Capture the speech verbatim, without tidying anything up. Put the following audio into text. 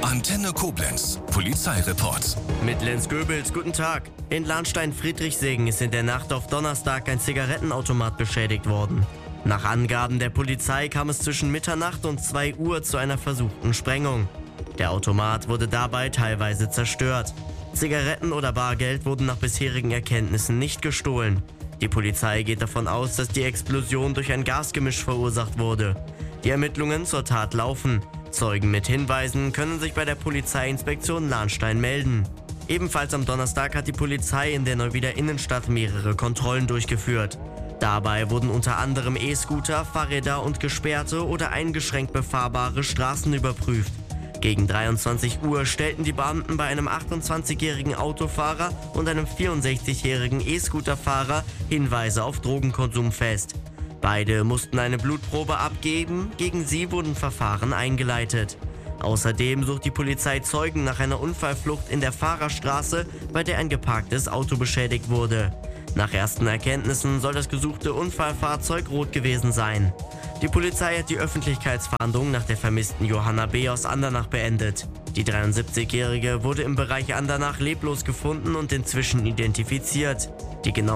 Antenne Koblenz, Polizeireport. Mit Lenz Goebels, guten Tag. In Lahnstein-Friedrichsegen ist in der Nacht auf Donnerstag ein Zigarettenautomat beschädigt worden. Nach Angaben der Polizei kam es zwischen Mitternacht und zwei Uhr zu einer versuchten Sprengung. Der Automat wurde dabei teilweise zerstört. Zigaretten oder Bargeld wurden nach bisherigen Erkenntnissen nicht gestohlen. Die Polizei geht davon aus, dass die Explosion durch ein Gasgemisch verursacht wurde. Die Ermittlungen zur Tat laufen. Zeugen mit Hinweisen können sich bei der Polizeiinspektion Lahnstein melden. Ebenfalls am Donnerstag hat die Polizei in der Neuwieder Innenstadt mehrere Kontrollen durchgeführt. Dabei wurden unter anderem E-Scooter, Fahrräder und gesperrte oder eingeschränkt befahrbare Straßen überprüft. Gegen dreiundzwanzig Uhr stellten die Beamten bei einem achtundzwanzigjährigen Autofahrer und einem vierundsechzigjährigen E-Scooter-Fahrer Hinweise auf Drogenkonsum fest. Beide mussten eine Blutprobe abgeben, gegen sie wurden Verfahren eingeleitet. Außerdem sucht die Polizei Zeugen nach einer Unfallflucht in der Fahrerstraße, bei der ein geparktes Auto beschädigt wurde. Nach ersten Erkenntnissen soll das gesuchte Unfallfahrzeug rot gewesen sein. Die Polizei hat die Öffentlichkeitsfahndung nach der vermissten Johanna B. aus Andernach beendet. Die dreiundsiebzigjährige wurde im Bereich Andernach leblos gefunden und inzwischen identifiziert. Die genaue